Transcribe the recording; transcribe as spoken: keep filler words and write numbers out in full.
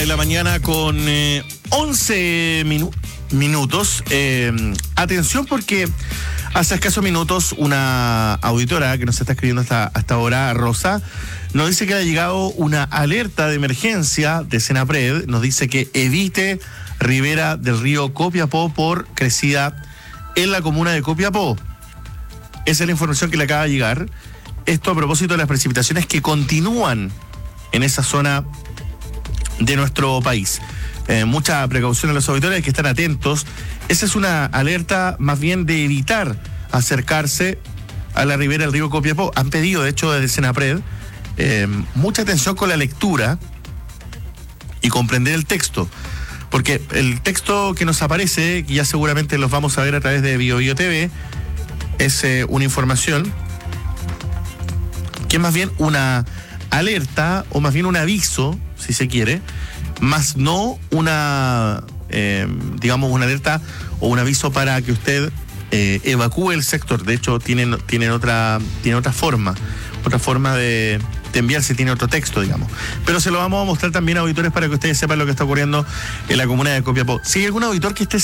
De la mañana con eh, once minu- minutos. Eh, atención porque hace escasos minutos una auditora que nos está escribiendo hasta, hasta ahora, Rosa, nos dice que ha llegado una alerta de emergencia de Senapred. Nos dice que evite ribera del río Copiapó por crecida en la comuna de Copiapó. Esa es la información que le acaba de llegar. Esto a propósito de las precipitaciones que continúan en esa zona de nuestro país. Eh, mucha precaución a los auditores, hay que estar atentos. Esa es una alerta más bien de evitar acercarse a la ribera del río Copiapó. Han pedido, de hecho, desde Senapred, eh, mucha atención con la lectura y comprender el texto. Porque el texto que nos aparece, que ya seguramente los vamos a ver a través de Bio Bio T V, es eh, una información que es más bien una alerta, o más bien un aviso, si se quiere, más no una, eh, digamos, una alerta o un aviso para que usted eh, evacúe el sector. De hecho, tienen, tienen otra, tiene otra forma, otra forma de, de enviarse, tiene otro texto, digamos. Pero se lo vamos a mostrar también a auditores para que ustedes sepan lo que está ocurriendo en la comuna de Copiapó. Si hay algún auditor que esté